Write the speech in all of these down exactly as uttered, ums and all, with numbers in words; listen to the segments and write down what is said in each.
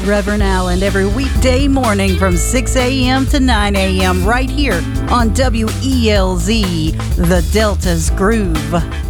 Reverend Allen every weekday morning from six a.m. to nine a.m. right here on W E L Z, the Delta's Groove.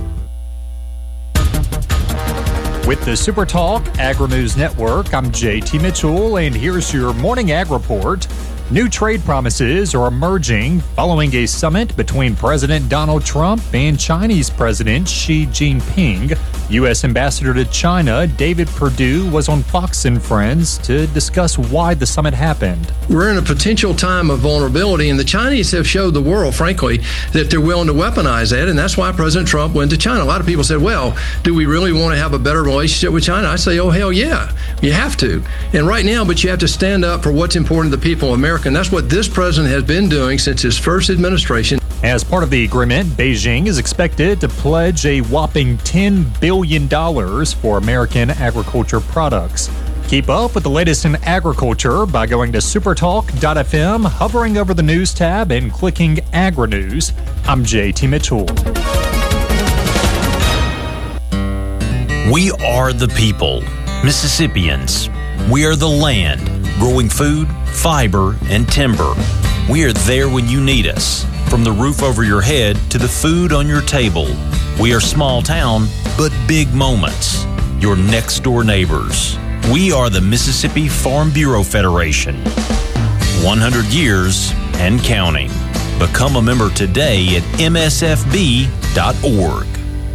With the Super Talk Agri-News Network, I'm J T Mitchell, and here's your morning ag report. New trade promises are emerging following a summit between President Donald Trump and Chinese President Xi Jinping. U S Ambassador to China David Perdue was on Fox and Friends to discuss why the summit happened. We're in a potential time of vulnerability, and the Chinese have showed the world, frankly, that they're willing to weaponize that, and that's why President Trump went to China. A lot of people said, well, do we really want to have a better relationship with China? I say, oh, hell yeah, you have to. And right now, but you have to stand up for what's important to the people of America, and that's what this president has been doing since his first administration. As part of the agreement, Beijing is expected to pledge a whopping ten billion dollars for American agriculture products. Keep up with the latest in agriculture by going to supertalk dot f m, hovering over the news tab, and clicking Agri-News. I'm J T Mitchell. We are the people, Mississippians. We are the land, growing food, fiber, and timber. We are there when you need us. From the roof over your head to the food on your table. We are small town, but big moments. Your next door neighbors. We are the Mississippi Farm Bureau Federation. one hundred years and counting. Become a member today at m s f b dot org.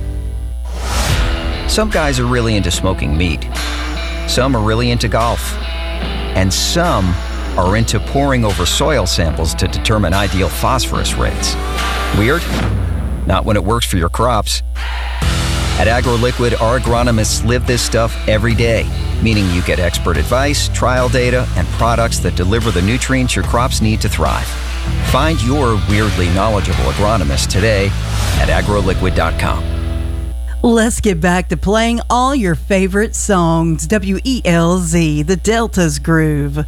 Some guys are really into smoking meat. Some are really into golf. And some are into poring over soil samples to determine ideal phosphorus rates. Weird? Not when it works for your crops. At AgroLiquid, our agronomists live this stuff every day, meaning you get expert advice, trial data, and products that deliver the nutrients your crops need to thrive. Find your weirdly knowledgeable agronomist today at agro liquid dot com. Let's get back to playing all your favorite songs. W E L Z, the Delta's Groove.